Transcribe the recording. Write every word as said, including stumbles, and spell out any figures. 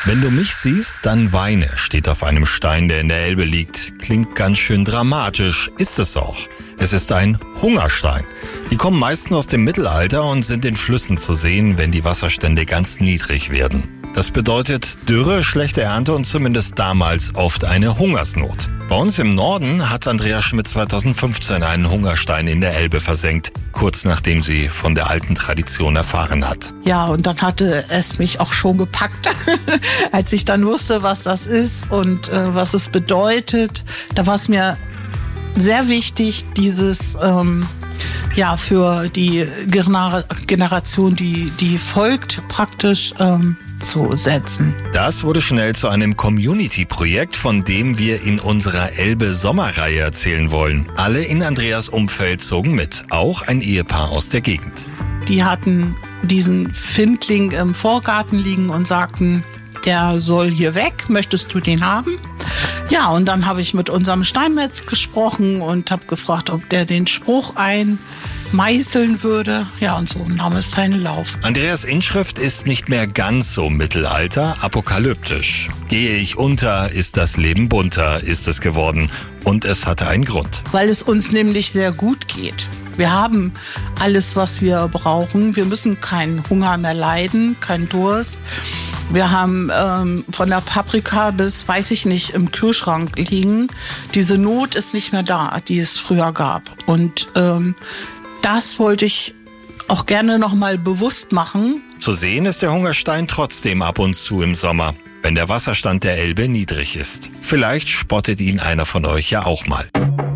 Wenn du mich siehst, dann weine, steht auf einem Stein, der in der Elbe liegt. Klingt ganz schön dramatisch, ist es auch. Es ist ein Hungerstein. Die kommen meistens aus dem Mittelalter und sind in Flüssen zu sehen, wenn die Wasserstände ganz niedrig werden. Das bedeutet Dürre, schlechte Ernte und zumindest damals oft eine Hungersnot. Bei uns im Norden hat Andrea Schmidt zweitausendfünfzehn einen Hungerstein in der Elbe versenkt, kurz nachdem sie von der alten Tradition erfahren hat. Ja, und dann hatte es mich auch schon gepackt, als ich dann wusste, was das ist und äh, was es bedeutet. Da war es mir sehr wichtig, dieses ähm, ja für die Gener- Generation, die die folgt, praktisch ähm, zu setzen. Das wurde schnell zu einem Community-Projekt, von dem wir in unserer Elbe-Sommerreihe erzählen wollen. Alle in Andreas Umfeld zogen mit, auch ein Ehepaar aus der Gegend. Die hatten diesen Findling im Vorgarten liegen und sagten, der soll hier weg, möchtest du den haben? Ja, und dann habe ich mit unserem Steinmetz gesprochen und habe gefragt, ob der den Spruch einmeißeln würde. Ja, und so nahm es seinen Lauf. Andreas Inschrift ist nicht mehr ganz so Mittelalter, apokalyptisch. Gehe ich unter, ist das Leben bunter, ist es geworden. Und es hatte einen Grund. Weil es uns nämlich sehr gut geht. Wir haben alles, was wir brauchen. Wir müssen keinen Hunger mehr leiden, keinen Durst. Wir haben ähm, von der Paprika bis, weiß ich nicht, im Kühlschrank liegen. Diese Not ist nicht mehr da, die es früher gab. Und ähm, das wollte ich auch gerne noch mal bewusst machen. Zu sehen ist der Hungerstein trotzdem ab und zu im Sommer, wenn der Wasserstand der Elbe niedrig ist. Vielleicht spottet ihn einer von euch ja auch mal.